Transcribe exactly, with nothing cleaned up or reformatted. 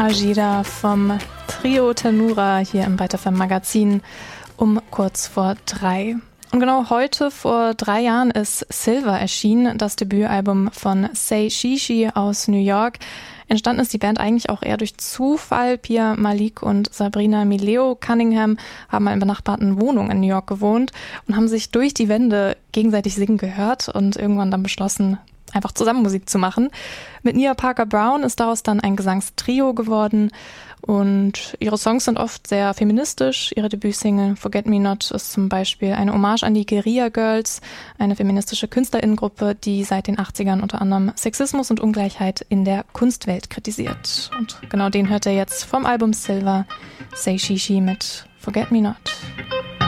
Ajida vom Trio Tenura hier im Byte F M Magazin um kurz vor drei. Und genau heute, vor drei Jahren, ist Silver erschienen, das Debütalbum von Say Shishi aus New York. Entstanden ist die Band eigentlich auch eher durch Zufall. Pia Malik und Sabrina Mileo Cunningham haben mal in benachbarten Wohnungen in New York gewohnt und haben sich durch die Wände gegenseitig singen gehört und irgendwann dann beschlossen, einfach zusammen Musik zu machen. Mit Nia Parker Brown ist daraus dann ein Gesangstrio geworden und ihre Songs sind oft sehr feministisch. Ihre Debütsingle Forget Me Not ist zum Beispiel eine Hommage an die Guerilla Girls, eine feministische KünstlerInnengruppe, die seit den achtzigern unter anderem Sexismus und Ungleichheit in der Kunstwelt kritisiert. Und genau den hört ihr jetzt vom Album Silver, Say Shishi mit Forget Me Not.